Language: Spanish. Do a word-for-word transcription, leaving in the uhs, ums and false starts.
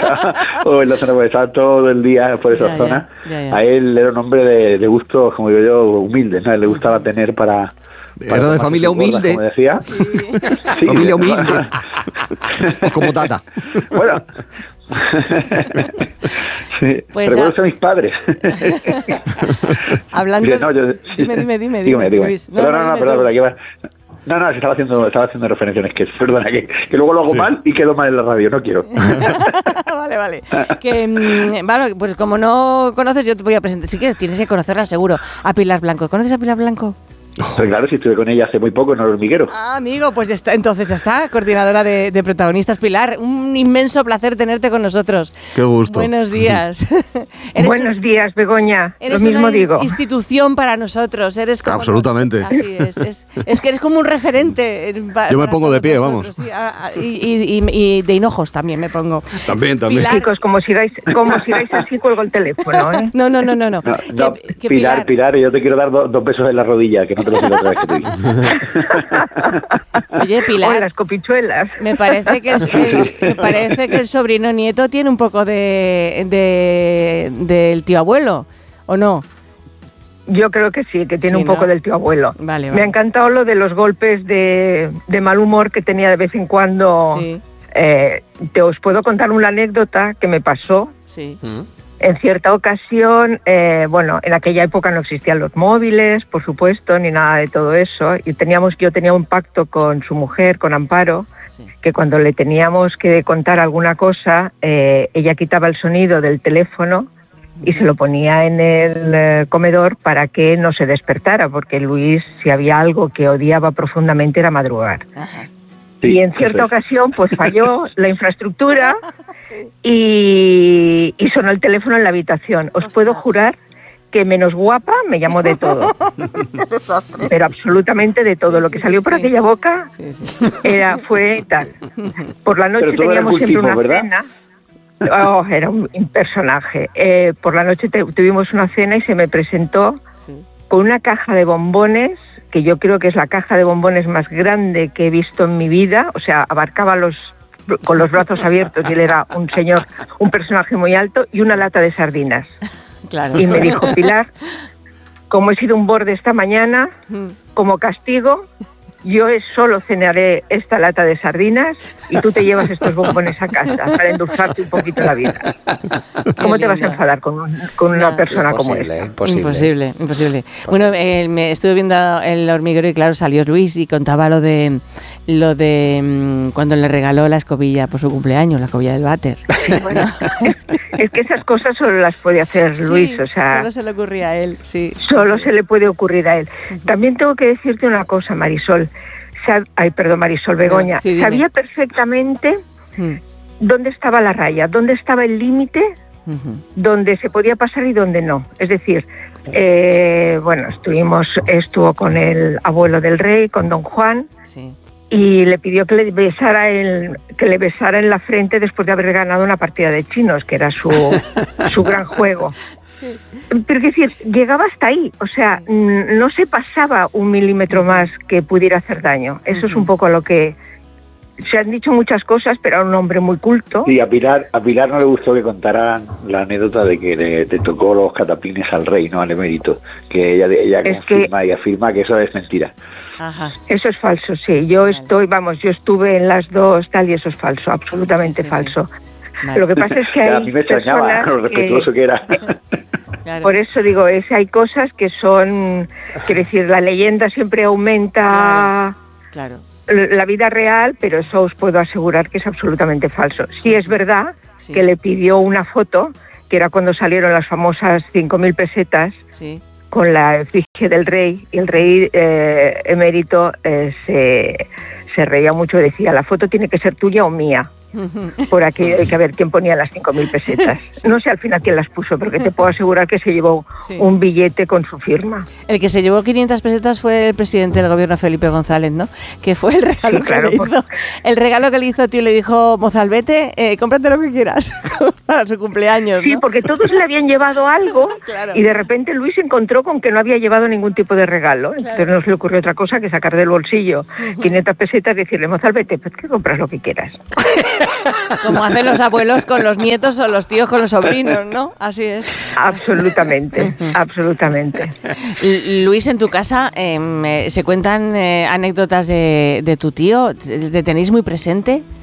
o en la zona, porque estaba todo el día por esa Ya, zona. ya, ya, ya. A él era un hombre de, de gustos, como digo yo, humildes, ¿no? A él le gustaba tener para... para Era de tomarse familia sus gordas, humilde. como decía. Sí. Sí, Familia de- humilde. O como Tata. Bueno. Sí. Pues Recuerdo a- a mis padres. Hablando Mira, no, yo- Dime, dime, dime, Dígame, dime, dígame. Luis. No, Perdona, no, no, dime perdona, tú. perdona, que va- No, no, estaba haciendo, estaba haciendo referencias, que perdona, que, que luego lo hago Sí. mal y quedo mal en la radio, no quiero. Vale, vale. Que, mm, bueno, pues como no conoces, yo te voy a presentar. Sí que tienes que conocerla seguro. A Pilar Blanco. ¿Conoces a Pilar Blanco? Pero claro, si estuve con ella hace muy poco en el hormiguero. Ah, amigo, pues ya está, entonces ya está, coordinadora de, de protagonistas. Pilar, un inmenso placer tenerte con nosotros. Qué gusto. Buenos días. Eres Buenos días, Begoña. Lo Eres mismo una digo. institución para nosotros. Eres como Absolutamente. Así es, es. Es que eres como un referente. en- pa- Yo me para pongo de todos pie, nosotros, sí, ah, ah, y, y- y- y de hinojos también me pongo. También, también. Pilar- Chicos, como sigáis, como sigáis así, cuelgo el teléfono, ¿eh? No, no, no, no. no. No, no, Que- que Pilar, Pilar, yo te quiero dar do- dos besos en la rodilla, que no te los digo otra vez que te vi. Oye, O Pilar, las copichuelas. me parece que el, el- me parece que el sobrino nieto tiene un poco de, de del tío abuelo, ¿o no? Yo creo que sí, que tiene Sí, un poco ¿no? del tío abuelo. Vale, Me vale. ha encantado lo de los golpes de, de mal humor que tenía de vez en cuando. Sí, Eh, te os puedo contar una anécdota que me pasó. sí. En cierta ocasión, eh, bueno, en aquella época no existían los móviles, por supuesto, ni nada de todo eso. Y teníamos, yo tenía un pacto con su mujer, con Amparo, Sí. que cuando le teníamos que contar alguna cosa, eh, ella quitaba el sonido del teléfono y se lo ponía en el eh, comedor para que no se despertara, porque Luis, si había algo que odiaba profundamente, era madrugar. Ajá. Sí, y en cierta eso es. ocasión pues falló la infraestructura y, y sonó el teléfono en la habitación. Os Ostras. puedo jurar que menos guapa me llamó de todo. Pero absolutamente de todo. Sí, Lo sí, que salió sí, por sí. aquella boca Sí, sí. era fue tal. Por la noche Pero todo era teníamos siempre cultismo, una ¿verdad? cena. Oh, era un, un personaje. Eh, por la noche te- tuvimos una cena y se me presentó Sí. con una caja de bombones, que yo creo que es la caja de bombones más grande que he visto en mi vida. O sea, abarcaba los con los brazos abiertos y él era un señor, un personaje muy alto, y una lata de sardinas. Claro. Y me dijo, Pilar, como he sido un borde esta mañana, como castigo, yo solo cenaré esta lata de sardinas y tú te llevas estos bombones a casa para endulzarte un poquito la vida. ¿Cómo te vas a enfadar con, un- con una No, persona como Imposible, esta? imposible. Imposible, imposible. Bueno, eh, me estuve viendo El Hormiguero y claro, salió Luis y contaba lo de lo de mm, cuando le regaló la escobilla por su cumpleaños, la escobilla del váter. Bueno, es que esas cosas solo las puede hacer Luis, Sí, o sea, solo se le ocurría a él, sí. solo se le puede ocurrir a él. También tengo que decirte una cosa, Marisol. Sab- Ay, perdón, Marisol Begoña. Sí, dime. Sabía perfectamente Mm, dónde estaba la raya, dónde estaba el límite, ujú. donde se podía pasar y donde no. Es decir, eh, bueno, estuvimos, estuvo con el abuelo del rey, con don Juan, Sí. y le pidió que le besara el, que le besara en la frente después de haber ganado una partida de chinos, que era su, su gran juego. Pero es decir, llegaba hasta ahí, o sea, mm, no se pasaba un milímetro más que pudiera hacer daño. Eso es un poco lo que se han dicho muchas cosas, pero era un hombre muy culto. Sí, a Pilar, a Pilar no le gustó que contaran la anécdota de que le, te tocó los cataplines al rey, no al emérito, que ella, ella Es confirma que- y afirma que eso es mentira. Ajá. Eso es falso, sí. Yo estoy, vamos, yo estuve en las dos tal y eso es falso, absolutamente Sí, sí, sí. falso. Vale. Lo que pasa es que hay a mí me extrañaba personas lo respetuoso que- que era. Claro. Por eso digo, es, hay cosas que son, quiero decir, la leyenda siempre aumenta Claro. la vida real, pero eso os puedo asegurar que es absolutamente falso. Sí es verdad Sí. que le pidió una foto, que era cuando salieron las famosas cinco mil pesetas, Sí. con la efigie del rey, y el rey eh, emérito eh, se, se reía mucho y decía, la foto tiene que ser tuya o mía. Por aquí hay que ver quién ponía las cinco mil pesetas. No sé al final quién las puso, porque te puedo asegurar que se llevó Sí. un billete con su firma. El que se llevó quinientas pesetas fue el presidente del gobierno, Felipe González, ¿no? Que fue el regalo Sí, claro, que le por- hizo. El regalo que le hizo, tío, le dijo, Mozalbete, eh, cómprate lo que quieras. para su cumpleaños, ¿no? Sí, porque todos le habían llevado algo claro. y de repente Luis se encontró con que no había llevado ningún tipo de regalo. Claro. Entonces no se le ocurrió otra cosa que sacar del bolsillo uh-huh. quinientas pesetas y decirle, Mozalbete, pues que compras lo que quieras. Como hacen los abuelos con los nietos o los tíos con los sobrinos, ¿no? Así es. Absolutamente, uh-huh. absolutamente. Luis, en tu casa eh, se cuentan eh, anécdotas de, de tu tío, ¿te tenéis muy presente?